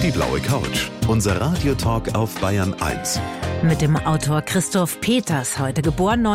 Die blaue Couch. Unser Radiotalk auf Bayern 1. Mit dem Autor Christoph Peters, heute geboren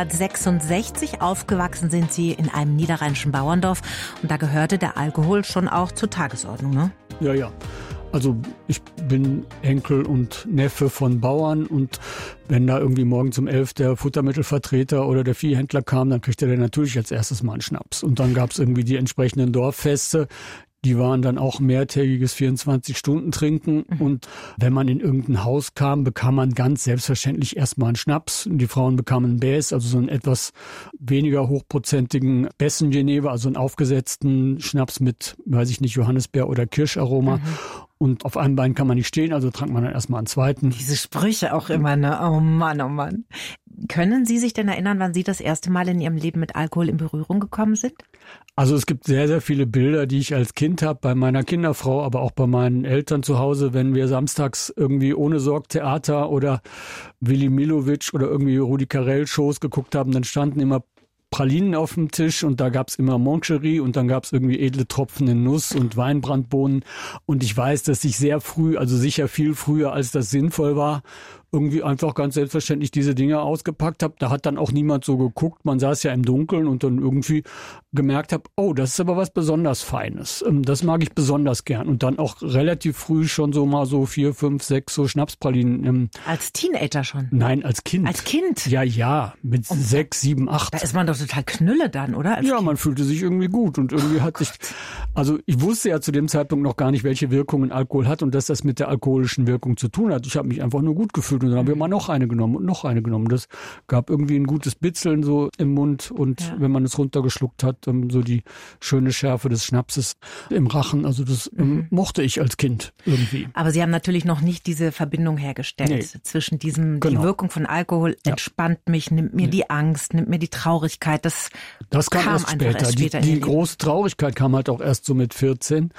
1966. Aufgewachsen sind Sie in einem niederrheinischen Bauerndorf. Und da gehörte der Alkohol schon auch zur Tagesordnung, ne? Ja. Also ich bin Enkel und Neffe von Bauern und wenn da irgendwie morgens um 11 der Futtermittelvertreter oder der Viehhändler kam, dann kriegte der natürlich als erstes mal einen Schnaps. Und dann gab es irgendwie die entsprechenden Dorffeste. Die waren dann auch mehrtägiges 24-Stunden-Trinken. Und wenn man in irgendein Haus kam, bekam man ganz selbstverständlich erstmal einen Schnaps. Und die Frauen bekamen einen Bäs, also so einen etwas weniger hochprozentigen Bessen-Geneva, also einen aufgesetzten Schnaps mit, weiß ich nicht, Johannisbeer oder Kirscharoma. Und auf einem Bein kann man nicht stehen, also trank man dann erstmal einen zweiten. Diese Sprüche auch immer, ne? Oh Mann, oh Mann. Können Sie sich denn erinnern, wann Sie das erste Mal in Ihrem Leben mit Alkohol in Berührung gekommen sind? Also es gibt sehr, sehr viele Bilder, die ich als Kind habe, bei meiner Kinderfrau, aber auch bei meinen Eltern zu Hause, wenn wir samstags irgendwie ohne Sorg Theater oder Willy Milovic oder irgendwie Rudi Carrell-Shows geguckt haben, dann standen immer Pralinen auf dem Tisch und da gab's immer Moncherie und dann gab's irgendwie edle Tropfen in Nuss und Weinbrandbohnen. Und ich weiß, dass ich sehr früh, also sicher viel früher, als das sinnvoll war, irgendwie einfach ganz selbstverständlich diese Dinge ausgepackt habe. Da hat dann auch niemand so geguckt. Man saß ja im Dunkeln und dann irgendwie gemerkt habe, oh, das ist aber was besonders Feines. Das mag ich besonders gern. Und dann auch relativ früh schon so mal so 4, 5, 6 so Schnapspralinen. Als Teenager schon? Nein, als Kind. Als Kind? Ja, mit 6, 7, 8. Da ist man doch total Knülle dann, oder? Als Kind. Man fühlte sich irgendwie gut und irgendwie hat sich, also ich wusste ja zu dem Zeitpunkt noch gar nicht, welche Wirkungen Alkohol hat und dass das mit der alkoholischen Wirkung zu tun hat. Ich habe mich einfach nur gut gefühlt. Und dann haben wir mal noch eine genommen und noch eine genommen. Das gab irgendwie ein gutes Bitzeln so im Mund und wenn man es runtergeschluckt hat, so die schöne Schärfe des Schnapses im Rachen. Also das mochte ich als Kind irgendwie. Aber Sie haben natürlich noch nicht diese Verbindung hergestellt zwischen diesem, die Wirkung von Alkohol entspannt mich, nimmt mir die Angst, nimmt mir die Traurigkeit. Das kam erst später. Die große Traurigkeit kam halt auch erst so mit 14.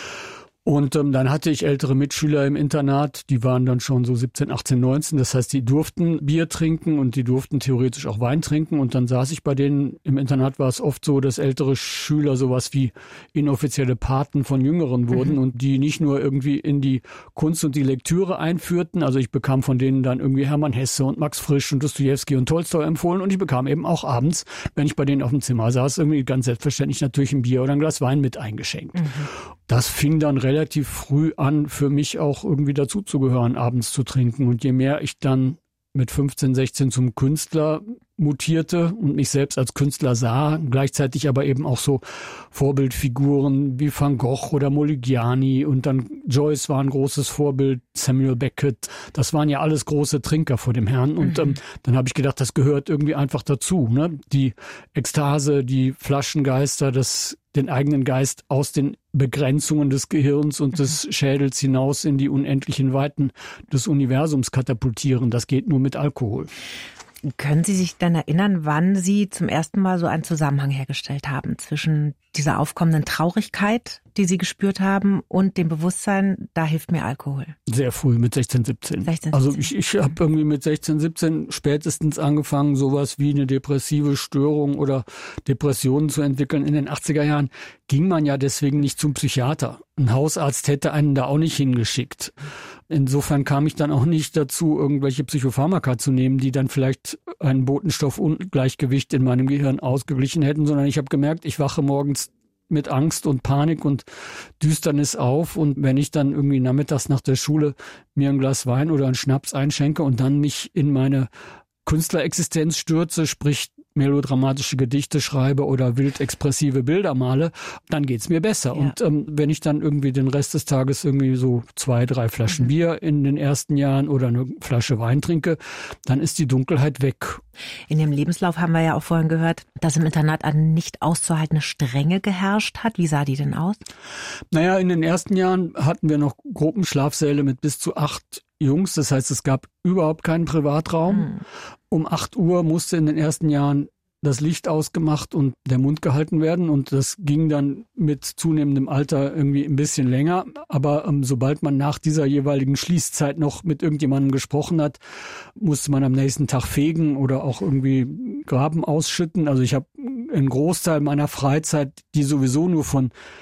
Und dann hatte ich ältere Mitschüler im Internat, die waren dann schon so 17, 18, 19. Das heißt, die durften Bier trinken und die durften theoretisch auch Wein trinken. Und dann saß ich bei denen, im Internat war es oft so, dass ältere Schüler sowas wie inoffizielle Paten von Jüngeren wurden und die nicht nur irgendwie in die Kunst und die Lektüre einführten. Also ich bekam von denen dann irgendwie Hermann Hesse und Max Frisch und Dostojewski und Tolstoi empfohlen. Und ich bekam eben auch abends, wenn ich bei denen auf dem Zimmer saß, irgendwie ganz selbstverständlich natürlich ein Bier oder ein Glas Wein mit eingeschenkt. Das fing dann relativ früh an, für mich auch irgendwie dazuzugehören, abends zu trinken. Und je mehr ich dann mit 15, 16 zum Künstler mutierte und mich selbst als Künstler sah, gleichzeitig aber eben auch so Vorbildfiguren wie Van Gogh oder Modigliani und dann Joyce war ein großes Vorbild, Samuel Beckett, das waren ja alles große Trinker vor dem Herrn und dann habe ich gedacht, das gehört irgendwie einfach dazu, ne? Die Ekstase, die Flaschengeister, den eigenen Geist aus den Begrenzungen des Gehirns und des Schädels hinaus in die unendlichen Weiten des Universums katapultieren, das geht nur mit Alkohol. Können Sie sich dann erinnern, wann Sie zum ersten Mal so einen Zusammenhang hergestellt haben zwischen dieser aufkommenden Traurigkeit, die Sie gespürt haben, und dem Bewusstsein, da hilft mir Alkohol? Sehr früh, mit 16, 17. Also ich habe irgendwie mit 16, 17 spätestens angefangen, sowas wie eine depressive Störung oder Depressionen zu entwickeln. In den 80er Jahren ging man ja deswegen nicht zum Psychiater. Ein Hausarzt hätte einen da auch nicht hingeschickt. Insofern kam ich dann auch nicht dazu, irgendwelche Psychopharmaka zu nehmen, die dann vielleicht ein Botenstoffungleichgewicht in meinem Gehirn ausgeglichen hätten, sondern ich habe gemerkt, ich wache morgens mit Angst und Panik und Düsternis auf und wenn ich dann irgendwie nachmittags nach der Schule mir ein Glas Wein oder einen Schnaps einschenke und dann mich in meine Künstlerexistenz stürze, sprich melodramatische Gedichte schreibe oder wild expressive Bilder male, dann geht's mir besser. Ja. Und wenn ich dann irgendwie den Rest des Tages irgendwie so 2, 3 Flaschen Bier in den ersten Jahren oder eine Flasche Wein trinke, dann ist die Dunkelheit weg. In dem Lebenslauf haben wir ja auch vorhin gehört, dass im Internat eine nicht auszuhaltende Strenge geherrscht hat. Wie sah die denn aus? Naja, in den ersten Jahren hatten wir noch Gruppenschlafsäle mit bis zu 8 Jungs. Das heißt, es gab überhaupt keinen Privatraum. Um 8 Uhr musste in den ersten Jahren das Licht ausgemacht und der Mund gehalten werden. Und das ging dann mit zunehmendem Alter irgendwie ein bisschen länger. Aber sobald man nach dieser jeweiligen Schließzeit noch mit irgendjemandem gesprochen hat, musste man am nächsten Tag fegen oder auch irgendwie Graben ausschütten. Also ich habe einen Großteil meiner Freizeit, die sowieso nur von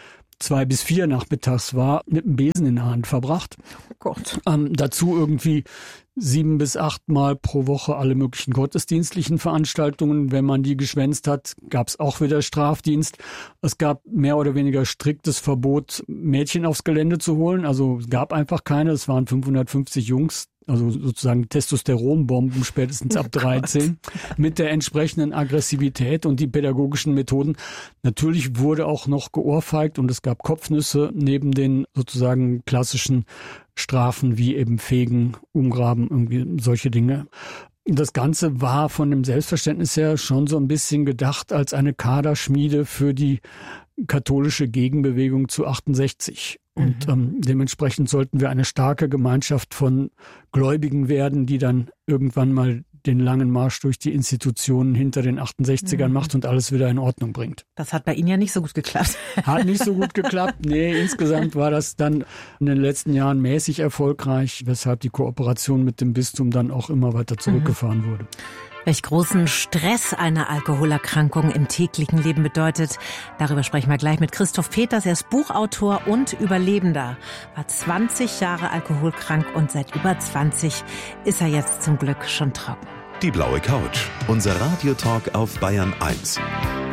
2 bis 4 nachmittags war, mit einem Besen in der Hand verbracht. Oh Gott. Dazu irgendwie 7 bis 8 Mal pro Woche alle möglichen gottesdienstlichen Veranstaltungen. Wenn man die geschwänzt hat, gab es auch wieder Strafdienst. Es gab mehr oder weniger striktes Verbot, Mädchen aufs Gelände zu holen. Also es gab einfach keine. Es waren 550 Jungs, also sozusagen Testosteronbomben spätestens ab 13 mit der entsprechenden Aggressivität und die pädagogischen Methoden. Natürlich wurde auch noch geohrfeigt und es gab Kopfnüsse neben den sozusagen klassischen Strafen wie eben Fegen, Umgraben, irgendwie solche Dinge. Das Ganze war von dem Selbstverständnis her schon so ein bisschen gedacht als eine Kaderschmiede für die katholische Gegenbewegung zu 68. Und dementsprechend sollten wir eine starke Gemeinschaft von Gläubigen werden, die dann irgendwann mal den langen Marsch durch die Institutionen hinter den 68ern macht und alles wieder in Ordnung bringt. Das hat bei Ihnen ja nicht so gut geklappt. Hat nicht so gut geklappt. Nee, insgesamt war das dann in den letzten Jahren mäßig erfolgreich, weshalb die Kooperation mit dem Bistum dann auch immer weiter zurückgefahren wurde. Welch großen Stress eine Alkoholerkrankung im täglichen Leben bedeutet, darüber sprechen wir gleich mit Christoph Peters. Er ist Buchautor und Überlebender, war 20 Jahre alkoholkrank und seit über 20 ist er jetzt zum Glück schon trocken. Die blaue Couch, unser Radiotalk auf Bayern 1.